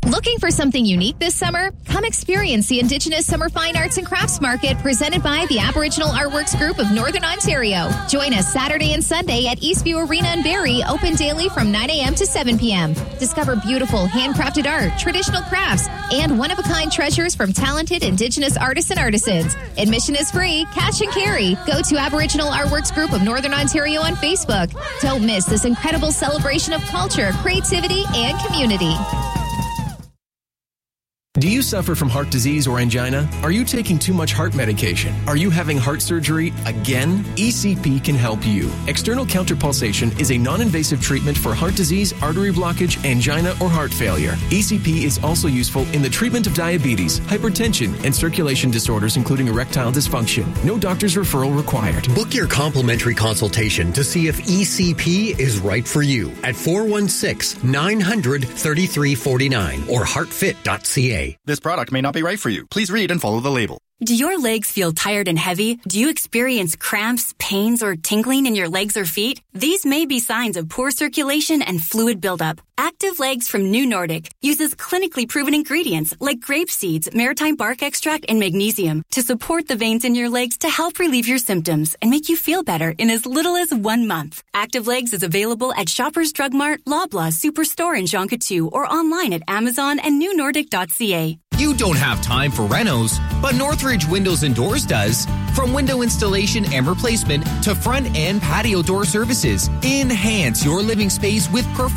Looking for something unique this summer? Come experience the Indigenous Summer Fine Arts and Crafts Market presented by the Aboriginal Artworks Group of Northern Ontario. Join us Saturday and Sunday at Eastview Arena in Barrie, open daily from nine a.m. to seven p.m. Discover beautiful handcrafted art, traditional crafts, and one-of-a-kind treasures from talented Indigenous artists and artisans. Admission is free, cash and carry. Go to Aboriginal Artworks Group of Northern Ontario on Facebook. Don't miss this incredible celebration of culture, creativity, and community. Do you suffer from heart disease or angina? Are you taking too much heart medication? Are you having heart surgery again? E C P can help you. External counterpulsation is a non-invasive treatment for heart disease, artery blockage, angina, or heart failure. E C P is also useful in the treatment of diabetes, hypertension, and circulation disorders, including erectile dysfunction. No doctor's referral required. Book your complimentary consultation to see if E C P is right for you at four one six, nine hundred, thirty-three forty-nine or heartfit dot c a. This product may not be right for you. Please read and follow the label. Do your legs feel tired and heavy? Do you experience cramps, pains, or tingling in your legs or feet? These may be signs of poor circulation and fluid buildup. Active Legs from New Nordic uses clinically proven ingredients like grape seeds, maritime bark extract, and magnesium to support the veins in your legs to help relieve your symptoms and make you feel better in as little as one month. Active Legs is available at Shoppers Drug Mart, Loblaw, Superstore, and Jean Coutu, or online at Amazon and new nordic dot c a. You don't have time for renos, but Northridge Windows and Doors does. From window installation and replacement to front and patio door services, enhance your living space with performance.